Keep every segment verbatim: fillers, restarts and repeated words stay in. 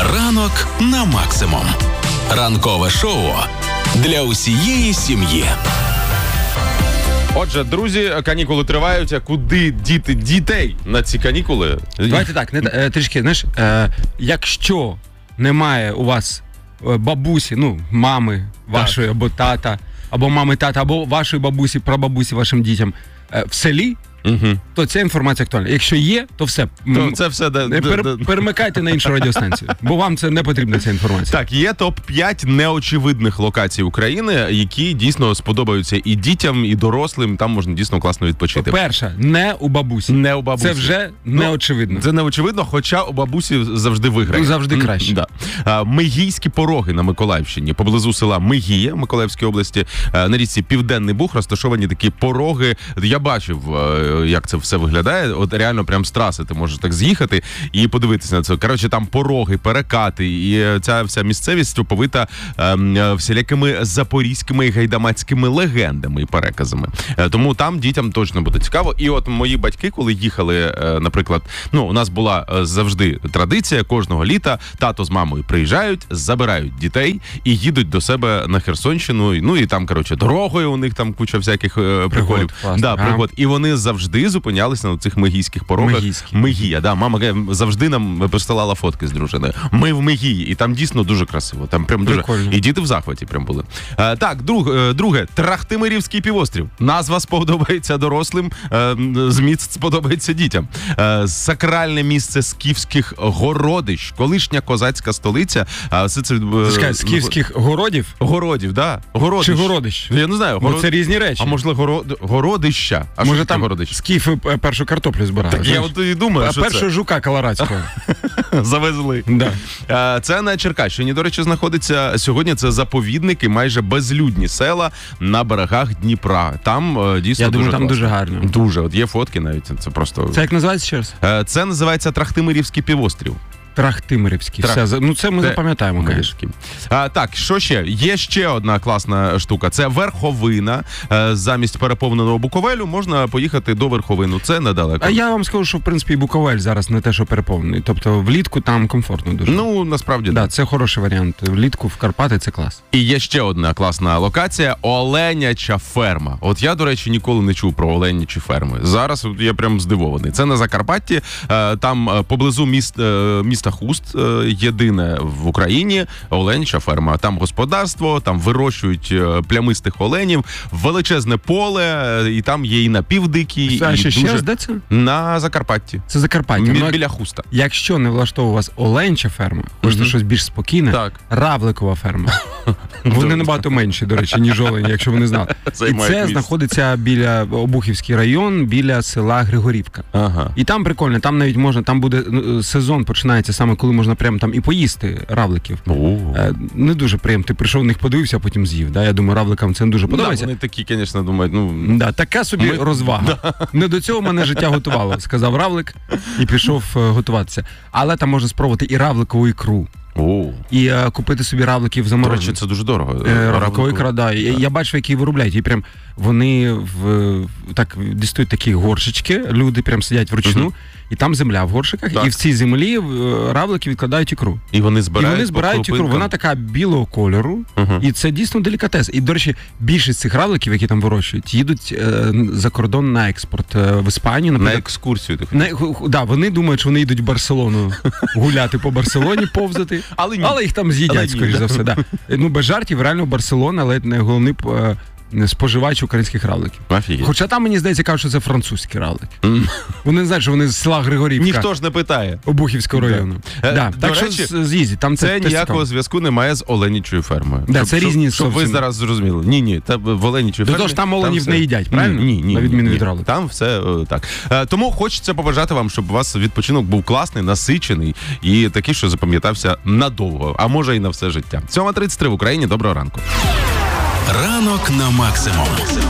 Ранок на максимум. Ранкове шоу для усієї сім'ї. Отже, друзі, канікули тривають, а куди діти дітей на ці канікули? Давайте так, не, е, трішки, знаєш, е, якщо немає у вас бабусі, ну, мами вашої, або тата, або мами тата, або вашої бабусі, прабабусі вашим дітям е, в селі, угу. то ця інформація актуальна. Якщо є, то все. То це все да, пер, да, да. Перемикайте на іншу радіостанцію, бо вам це не потрібна ця інформація. Так, є топ п'ять неочевидних локацій України, які дійсно сподобаються і дітям, і дорослим. Там можна дійсно класно відпочити. Перше, не у бабусі. Не у бабусі. Це вже неочевидно. Ну, це неочевидно, хоча у бабусі завжди виграє. Ну, завжди краще. Да. А, Мигійські пороги на Миколаївщині, поблизу села Мигія Миколаївської області, на річці Південний Буг розташовані такі пороги. Я бачив, як це все виглядає. От реально прям з траси ти можеш так з'їхати і подивитися на це. Коротше, там пороги, перекати, і ця вся місцевість оповита ем, всілякими запорізькими і гайдамацькими легендами і переказами. Е, тому там дітям точно буде цікаво. І от мої батьки, коли їхали, е, наприклад, ну, у нас була е, завжди традиція, кожного літа тато з мамою приїжджають, забирають дітей і їдуть до себе на Херсонщину. Ну, і там, коротше, дорогою у них там куча всяких е, приколів. Пригод, да, пригод. І вони завжди зупинялися на цих мигійських порогах. Мигійські. Мигія, да, мама завжди нам присилала фотки з дружиною. Ми в Мигії, і там дійсно дуже красиво. Там прям дуже прикольно. І діти в захваті прям були. А, так, друг, друге, Трахтимирівський півострів. Назва сподобається дорослим, а, зміст сподобається дітям. А, сакральне місце скіфських городищ, колишня козацька столиця. А все це Скажи, скіфських городів? Городів, да. Городищ. Чи городищ? Я не знаю. Город... Це різні речі. А можливо, город... городища. А може що там городища? скіфи першу картоплю збирали? Так я от і думаю, а що першого це. жука колорадського. Завезли. Да. Це на Черкащині, до речі, знаходиться. Сьогодні це заповідники, майже безлюдні села на берегах Дніпра. Там дійсно Я дуже думаю, там класно. дуже гарно. Дуже. От є фотки навіть. Це просто... Це як називається ще раз? Це називається Трахтимирівський півострів. Трахтимирівський. Трах... Все, ну це ми Те... запам'ятаємо, звісно. А, так, що ще? Є ще одна класна штука. Це Верховина. Замість переповненого Буковелю можна поїхати до Верховину. Це недалеко. А я вам скажу, що в принципі і Буковель зараз не те, що переповнений. Тобто влітку там комфортно дуже. Ну, насправді, да, так. Це хороший варіант. Влітку в Карпати це клас. І є ще одна класна локація – Оленяча ферма. От я, до речі, ніколи не чув про оленячі ферми. Зараз я прям здивований. Це на Закарпатті. Там поблизу міст, міст Хуст, єдине в Україні оленяча ферма. Там господарство, там вирощують плямистих оленів, величезне поле, і там є і напівдикі, а і ще, дуже... ще де це? На Закарпатті. Це Закарпаття. Мі- ну, біля Хуста. Якщо не влаштовує вас оленяча ферма, хочете mm-hmm. щось більш спокійне, так. Равликова ферма. Вони набагато менші, до речі, ніж олені, якщо ви не знали. І це знаходиться біля Обухівський район, біля села Григорівка. Ага. І там прикольно, там навіть можна, там буде сезон починається саме коли можна прямо там і поїсти равликів. Е, не дуже приємно. Ти прийшов, на них подивився, а потім з'їв. Да? Я думаю, равликам це не дуже подобається. Да, вони такі, звісно, думають, ну... Да, така собі ми... розвага. Да. Не до цього мене життя готувало, сказав равлик і пішов е, готуватися. Але там можна спробувати і равликову ікру. О. І е, купити собі равликів заморожених. До речі, це дуже дорого. Е, равликова ікра, да. Я, я бачив, які виробляють. І прям вони в, так дістають такі горшечки, люди прям сидять вручну, uh-huh. і там земля в горшиках, так. І в цій землі равлики відкладають ікру. І вони збирають, і вони збирають ікру. Вона така білого кольору, uh-huh. і це дійсно делікатес. І, до речі, більшість цих равликів, які там вирощують, їдуть е, за кордон на експорт е, в Іспанію. Наприклад. На екскурсію. На, да, вони думають, що вони йдуть в Барселону гуляти по Барселоні, повзати, але, але їх там з'їдять, скоріш за все. Да. Ну, без жартів, реально Барселона, але найголовний е, споживач українських равликів. Офігеть. Хоча там, мені здається, кажуть, що це французькі равлики. Mm. Вони не знають, що вони з села Григорівка. Ніхто ж не питає. Обухівського району. Да. Да. До Так речі, що з'їздіть. Там це, це ніякого зв'язку немає з оленячою фермою. Да, щоб, це щоб, різні щоб ви зараз зрозуміли. Ні, ні, та в оленячій фермі. Тож там оленів там не їдять, правильно? Ні, ні, на відміну ні, від равликів. Там все о, так. Е, тому хочеться побажати вам, щоб у вас відпочинок був класний, насичений і такий, що запам'ятався надовго, а може і на все життя. сьома тридцять три в Україні. Доброго ранку. Ранок на максимум.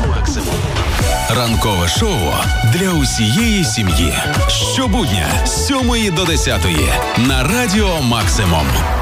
Ранкове шоу для усієї сім'ї. Щобудня з сьомої до десятої на Радіо Максимум.